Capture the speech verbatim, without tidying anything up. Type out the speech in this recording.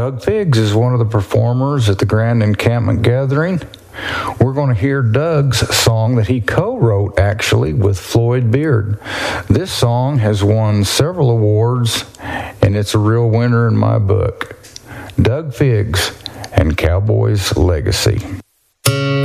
Doug Figgs is one of the performers at the Grand Encampment Gathering. We're going to hear Doug's song that he co-wrote, actually, with Floyd Beard. This song has won several awards, and it's a real winner in my book. Doug Figgs and Cowboy's Legacy.